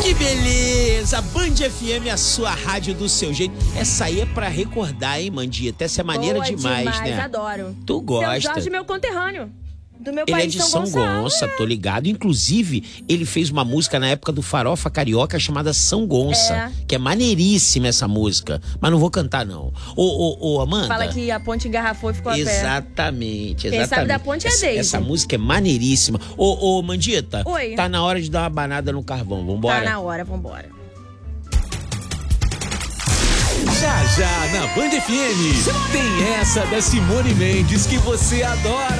Que beleza! Band FM, a sua rádio do seu jeito. Essa aí é pra recordar, hein, Mandita? Essa é maneira demais, né? Adoro. Tu gosta. Seu Jorge, meu conterrâneo. Do meu Ele país, é de São Gonça, tô ligado. Inclusive, ele fez uma música na época do Farofa Carioca chamada São Gonça, que é maneiríssima essa música. Mas não vou cantar, não. Ô, Amanda. Fala que a ponte engarrafou e ficou a pé. Exatamente. Quem sabe da ponte é a Deise. Essa música é maneiríssima. Ô, Mandita. Oi. Tá na hora de dar uma banada no carvão. Vambora? Tá na hora, vambora. Já, na Band FM, tem essa da Simone Mendes que você adora.